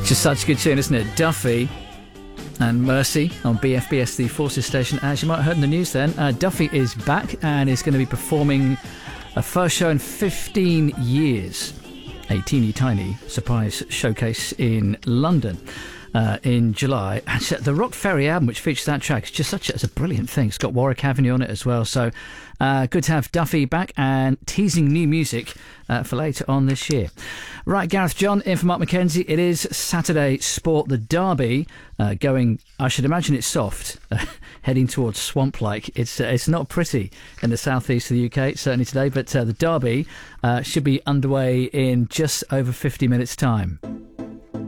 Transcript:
Just such a good tune, isn't it? Duffy and Mercy on BFBS, the Forces station. As you might have heard in the news then, Duffy is back and is going to be performing a first show in 15 years. A teeny tiny surprise showcase in London in July. And the Rock Ferry album, which features that track, is just it's a brilliant thing. It's got Warwick Avenue on it as well. So good to have Duffy back and teasing new music for later on this year. Right, Gareth John in for Mark Mackenzie. It is Saturday Sport, the Derby going, I should imagine it's soft, heading towards swamp-like. It's not pretty in the southeast of the UK, certainly today, but the Derby should be underway in just over 50 minutes' time.